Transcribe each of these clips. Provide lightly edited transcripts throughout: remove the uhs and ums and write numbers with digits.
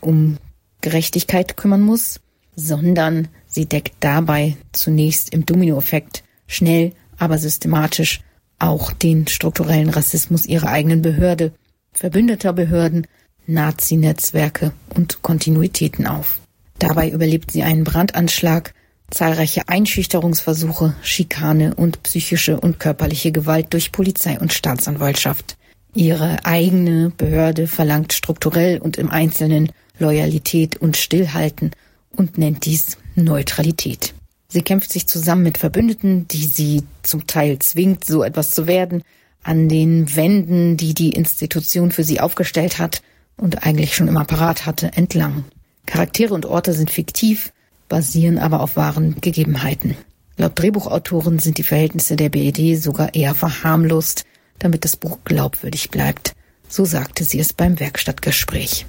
um Gerechtigkeit kümmern muss, sondern sie deckt dabei zunächst im Dominoeffekt schnell, aber systematisch auch den strukturellen Rassismus ihrer eigenen Behörde, verbündeter Behörden, Nazi-Netzwerke und Kontinuitäten auf. Dabei überlebt sie einen Brandanschlag, zahlreiche Einschüchterungsversuche, Schikane und psychische und körperliche Gewalt durch Polizei und Staatsanwaltschaft. Ihre eigene Behörde verlangt strukturell und im Einzelnen Loyalität und Stillhalten und nennt dies Neutralität. Sie kämpft sich zusammen mit Verbündeten, die sie zum Teil zwingt, so etwas zu werden, an den Wänden, die die Institution für sie aufgestellt hat und eigentlich schon immer parat hatte, entlang. Charaktere und Orte sind fiktiv, basieren aber auf wahren Gegebenheiten. Laut Drehbuchautoren sind die Verhältnisse der BED sogar eher verharmlost, damit das Buch glaubwürdig bleibt. So sagte sie es beim Werkstattgespräch.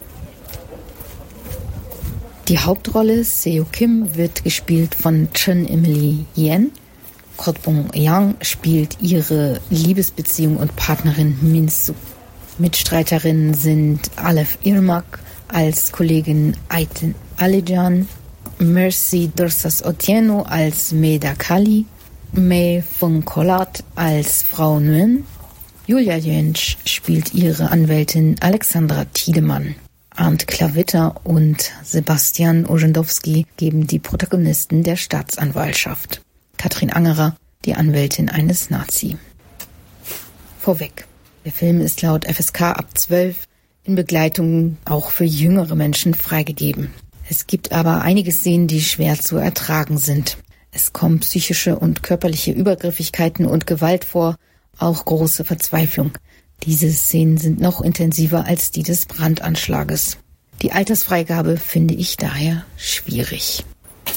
Die Hauptrolle, Seo Kim, wird gespielt von Chun Emily Yen. Kotbong Yang spielt ihre Liebesbeziehung und Partnerin Min Soo. Mitstreiterinnen sind Aleph Irmak als Kollegin Aiten Alijan, Mercy Dorsas Otieno als Meda Kali, Mei Fung Kolat als Frau Nguyen. Julia Jentsch spielt ihre Anwältin Alexandra Tiedemann. Arndt Klavitter und Sebastian Orzendowski geben die Protagonisten der Staatsanwaltschaft. Katrin Angerer, die Anwältin eines Nazi. Vorweg. Der Film ist laut FSK ab 12 in Begleitung auch für jüngere Menschen freigegeben. Es gibt aber einige Szenen, die schwer zu ertragen sind. Es kommen psychische und körperliche Übergriffigkeiten und Gewalt vor, auch große Verzweiflung. Diese Szenen sind noch intensiver als die des Brandanschlages. Die Altersfreigabe finde ich daher schwierig.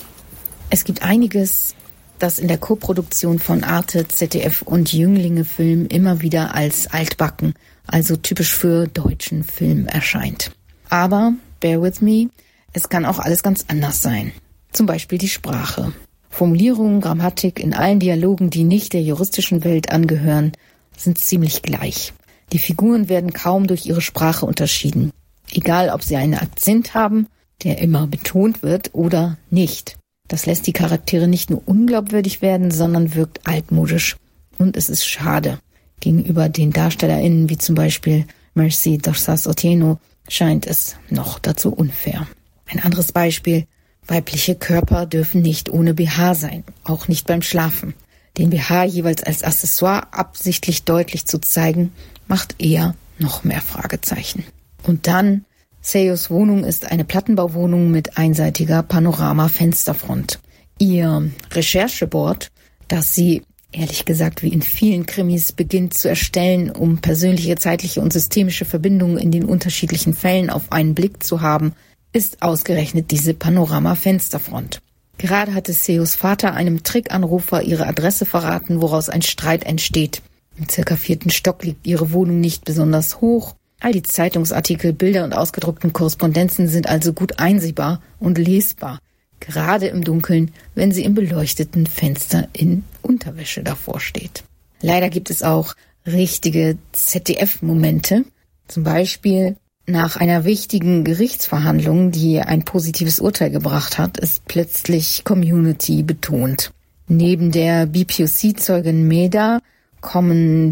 Es gibt einiges, das in der Koproduktion von Arte, ZDF und Jünglinge Film immer wieder als altbacken, also typisch für deutschen Film erscheint. Aber, bear with me, es kann auch alles ganz anders sein. Zum Beispiel die Sprache. Formulierungen, Grammatik in allen Dialogen, die nicht der juristischen Welt angehören, sind ziemlich gleich. Die Figuren werden kaum durch ihre Sprache unterschieden. Egal, ob sie einen Akzent haben, der immer betont wird, oder nicht. Das lässt die Charaktere nicht nur unglaubwürdig werden, sondern wirkt altmodisch. Und es ist schade. Gegenüber den DarstellerInnen, wie zum Beispiel Mercy Dorsas Otieno, scheint es noch dazu unfair. Ein anderes Beispiel: Weibliche Körper dürfen nicht ohne BH sein, auch nicht beim Schlafen. Den BH jeweils als Accessoire absichtlich deutlich zu zeigen, macht eher noch mehr Fragezeichen. Und dann, Seos Wohnung ist eine Plattenbauwohnung mit einseitiger Panorama-Fensterfront. Ihr Rechercheboard, das sie, ehrlich gesagt wie in vielen Krimis, beginnt zu erstellen, um persönliche, zeitliche und systemische Verbindungen in den unterschiedlichen Fällen auf einen Blick zu haben, ist ausgerechnet diese Panorama-Fensterfront. Gerade hatte Seos Vater einem Trickanrufer ihre Adresse verraten, woraus ein Streit entsteht. Im ca. 4. Stock liegt ihre Wohnung nicht besonders hoch. All die Zeitungsartikel, Bilder und ausgedruckten Korrespondenzen sind also gut einsehbar und lesbar. Gerade im Dunkeln, wenn sie im beleuchteten Fenster in Unterwäsche davor steht. Leider gibt es auch richtige ZDF-Momente. Zum Beispiel nach einer wichtigen Gerichtsverhandlung, die ein positives Urteil gebracht hat, ist plötzlich Community betont. Neben der BPOC-Zeugin Meda kommen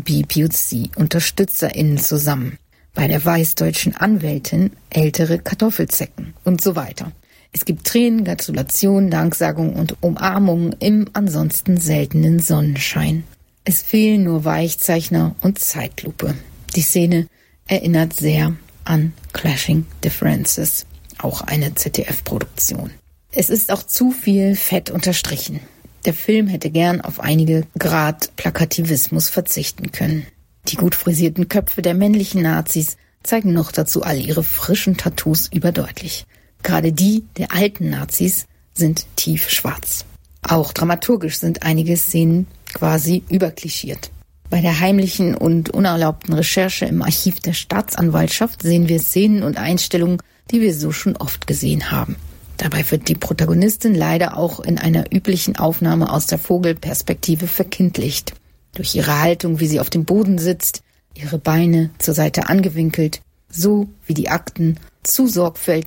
BPOC-UnterstützerInnen zusammen. Bei der weißdeutschen Anwältin ältere Kartoffelzecken und so weiter. Es gibt Tränen, Gratulationen, Danksagung und Umarmungen im ansonsten seltenen Sonnenschein. Es fehlen nur Weichzeichner und Zeitlupe. Die Szene erinnert sehr an Clashing Differences, auch eine ZDF-Produktion. Es ist auch zu viel fett unterstrichen. Der Film hätte gern auf einige Grad Plakativismus verzichten können. Die gut frisierten Köpfe der männlichen Nazis zeigen noch dazu all ihre frischen Tattoos überdeutlich. Gerade die der alten Nazis sind tiefschwarz. Auch dramaturgisch sind einige Szenen quasi überklischiert. Bei der heimlichen und unerlaubten Recherche im Archiv der Staatsanwaltschaft sehen wir Szenen und Einstellungen, die wir so schon oft gesehen haben. Dabei wird die Protagonistin leider auch in einer üblichen Aufnahme aus der Vogelperspektive verkindlicht. Durch ihre Haltung, wie sie auf dem Boden sitzt, ihre Beine zur Seite angewinkelt, so wie die Akten zu sorgfältig